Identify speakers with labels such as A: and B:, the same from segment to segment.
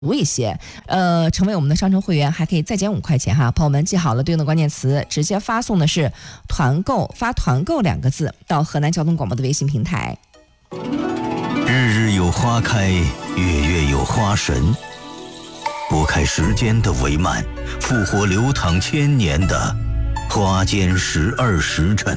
A: 足一些，成为我们的商城会员还可以再减5块钱哈。朋友们记好了对应的关键词，直接发送的是团购，发团购2个字到河南交通广播的微信平台。
B: 日日有花开，月月有花神，拨开时间的帷幔，复活流淌千年的花间12时辰。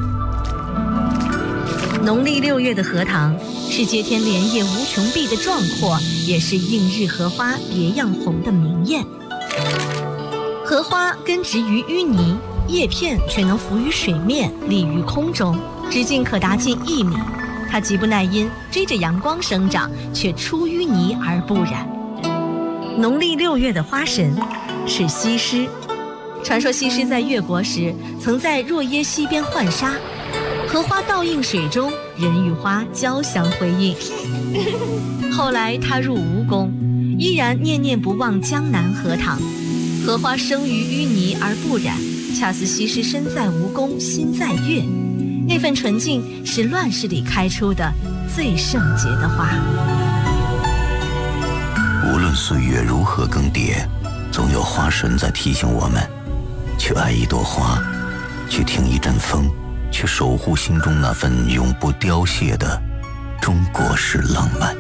C: 农历6月的荷塘是接天莲叶无穷碧的壮阔，也是映日荷花别样红的明艳。荷花根植于淤泥，叶片却能浮于水面，立于空中，直径可达近1米。它极不耐阴，追着阳光生长，却出淤泥而不染。农历6月的花神是西施。传说西施在越国时，曾在若耶溪边浣纱，荷花倒映水中，人与花交相辉映。后来他入吴宫，依然念念不忘江南荷塘。荷花生于淤泥而不染，恰似西施身在吴宫心在越，那份纯净是乱世里开出的最圣洁的花。
B: 无论岁月如何更迭，总有花神在提醒我们，去爱一朵花，去听一阵风，去守护心中那份永不凋谢的中国式浪漫。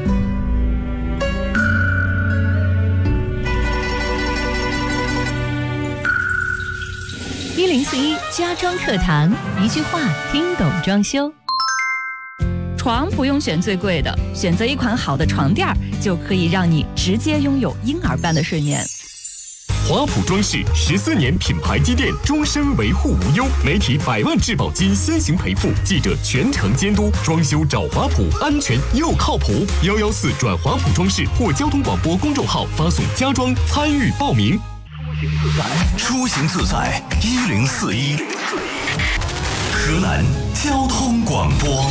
C: 1041家装课堂，一句话听懂装修。
D: 床不用选最贵的，选择一款好的床垫就可以让你直接拥有婴儿般的睡眠。
E: 华普装饰14年品牌积淀，终身维护无忧，媒体100万质保金先行赔付，记者全程监督，装修找华普，安全又靠谱。114转华普装饰或交通广播公众号发送家装参与报名。
B: 出行自在1041，河南交通广播。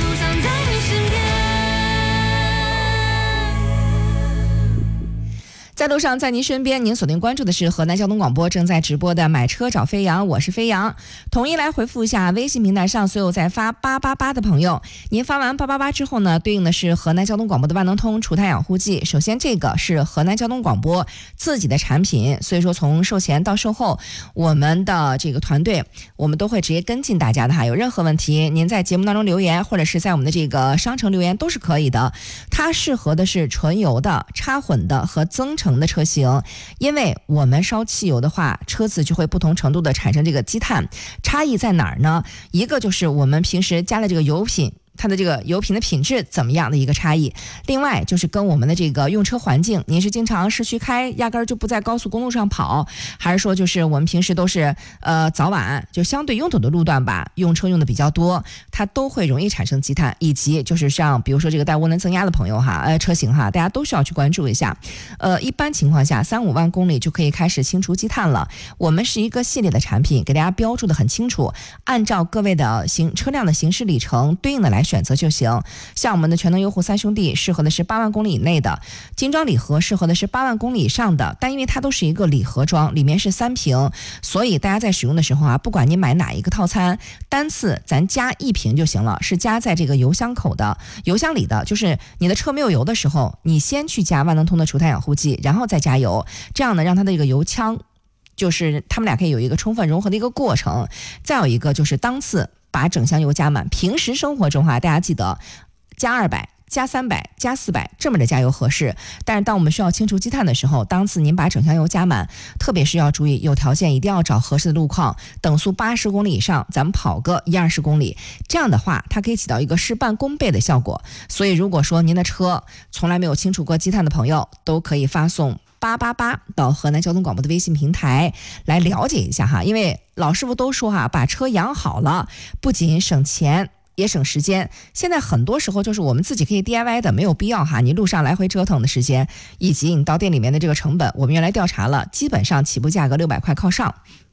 A: 在路上，在您身边，您锁定关注的是河南交通广播正在直播的买车找飞扬，我是飞扬。统一来回复一下微信平台上所有在发888的朋友，您发完888之后呢，对应的是河南交通广播的万能通除碳养护剂。首先这个是河南交通广播自己的产品，所以说从售前到售后，我们的这个团队我们都会直接跟进大家的哈。有任何问题您在节目当中留言，或者是在我们的这个商城留言都是可以的。它适合的是纯油的、插混的和增程的车型，因为我们烧汽油的话，车子就会不同程度的产生这个积碳。差异在哪儿呢？一个就是我们平时加的这个油品，它的这个油品的品质怎么样的一个差异。另外就是跟我们的这个用车环境，您是经常市区开，压根儿就不在高速公路上跑，还是说就是我们平时都是早晚就相对拥堵的路段吧，用车用的比较多，它都会容易产生积碳。以及就是像比如说这个带涡轮增压的朋友哈，车型哈，大家都需要去关注一下。一般情况下3-5万公里就可以开始清除积碳了。我们是一个系列的产品，给大家标注的很清楚，按照各位的车辆的行驶里程对应的来选择就行。像我们的全能优护3兄弟适合的是8万公里以内的，精装礼盒适合的是8万公里以上的，但因为它都是一个礼盒装，里面是3瓶，所以大家在使用的时候啊，不管你买哪一个套餐，单次咱加1瓶就行了，是加在这个油箱口的油箱里的，就是你的车没有油的时候，你先去加万能通的除碳养护剂，然后再加油，这样呢让它的这个油枪就是他们俩可以有一个充分融合的一个过程。再有一个就是当次把整箱油加满。平时生活中大家记得加200、加300、加400这么的加油合适，但是当我们需要清除积碳的时候，当次您把整箱油加满，特别是要注意有条件一定要找合适的路况，等速80公里以上，咱们跑个1-20公里，这样的话它可以起到一个事半功倍的效果。所以如果说您的车从来没有清除过积碳的朋友，都可以发送888到河南交通广播的微信平台来了解一下哈。因为老师傅都说哈，把车养好了不仅省钱也省时间。现在很多时候就是我们自己可以 DIY 的，没有必要哈，你路上来回折腾的时间，以及你到店里面的这个成本，我们原来调查了，基本上起步价格600块靠上，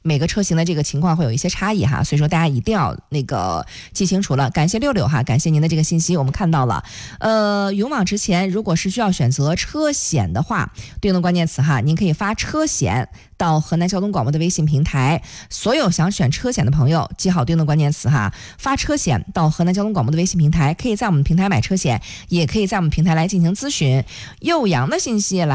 A: 每个车型的这个情况会有一些差异哈，所以说大家一定要记清楚了。感谢六六哈，感谢您的这个信息，我们看到了。勇往直前，如果是需要选择车险的话，对应的关键词哈，您可以发车险到河南交通广播的微信平台。所有想选车险的朋友，记好对应的关键词哈，发车险到河南交通广播的微信平台，可以在我们平台买车险，也可以在我们平台来进行咨询。幼阳的信息来